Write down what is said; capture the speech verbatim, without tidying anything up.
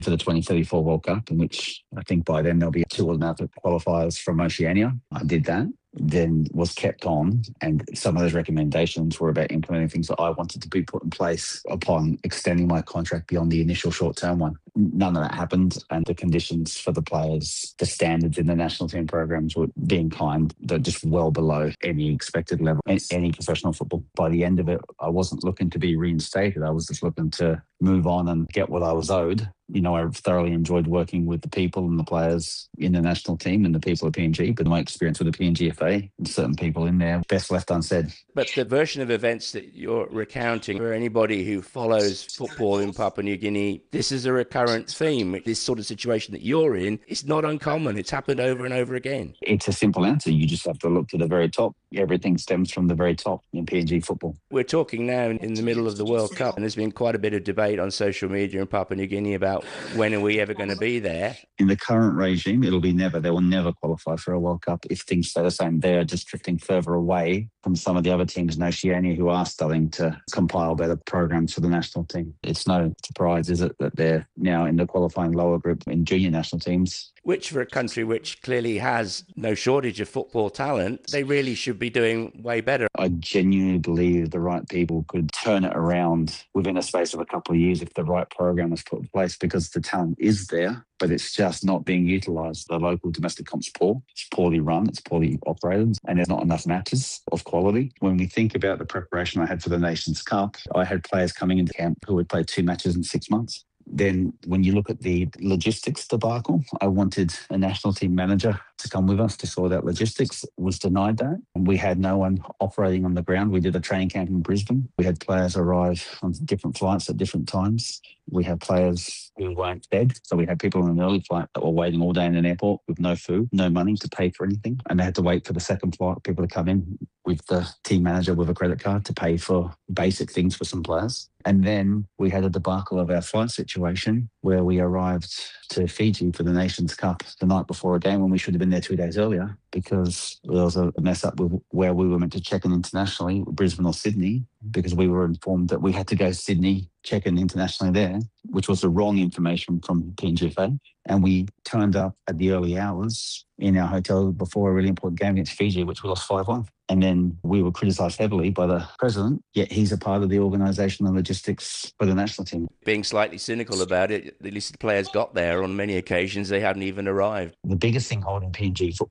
for the twenty thirty-four World Cup, in which I think by then there'll be two automatic qualifiers from Oceania. I did that, then was kept on, and some of those recommendations were about implementing things that I wanted to be put in place upon extending my contract beyond the initial short-term one. None of that happened, and the conditions for the players, the standards in the national team programs were being kind. They're just well below any expected level in any professional football. By the end of it, I wasn't looking to be reinstated. I was just looking to move on and get what I was owed. You know, I thoroughly enjoyed working with the people and the players in the national team and the people at P N G, but my experience with the P N G F A and certain people in there, best left unsaid. But the version of events that you're recounting, for anybody who follows football in Papua New Guinea, this is a recurrent theme. This sort of situation that you're in, it's not uncommon. It's happened over and over again. It's a simple answer. You just have to look to the very top. Everything stems from the very top in P N G football. We're talking now in the middle of the World Cup, and there's been quite a bit of debate on social media in Papua New Guinea about when are we ever going to be there. In the current regime, it'll be never. They will never qualify for a World Cup if things stay the same. They are just drifting further away from some of the other teams in Oceania who are starting to compile better programs for the national team. It's no surprise, is it, that they're now in the qualifying lower group in junior national teams. Which, for a country which clearly has no shortage of football talent, they really should be doing way better. I genuinely believe the right people could turn it around within a space of a couple of years if the right program is put in place, because the talent is there, but it's just not being utilised. The local domestic comp's poor. It's poorly run. It's poorly operated, and there's not enough matches of quality. When we think about the preparation I had for the Nations Cup, I had players coming into camp who would play two matches in six months. Then when you look at the logistics debacle, I wanted a national team manager to come with us to sort out logistics, was denied that. And we had no one operating on the ground. We did a training camp in Brisbane. We had players arrive on different flights at different times. We had players who weren't fed. So we had people on an early flight that were waiting all day in an airport with no food, no money to pay for anything. And they had to wait for the second flight, people to come in with the team manager with a credit card to pay for basic things for some players. And then we had a debacle of our flight situation where we arrived to Fiji for the Nations Cup the night before a game when we should have been there two days earlier, because there was a mess up with where we were meant to check in internationally, Brisbane or Sydney, because we were informed that we had to go to Sydney, check in internationally there, which was the wrong information from P N G F A. And we turned up at the early hours in our hotel before a really important game against Fiji, which we lost five one. And then we were criticised heavily by the president, yet he's a part of the organisation and logistics for the national team. Being slightly cynical about it, at least the players got there on many occasions, they hadn't even arrived. The biggest thing holding P N G football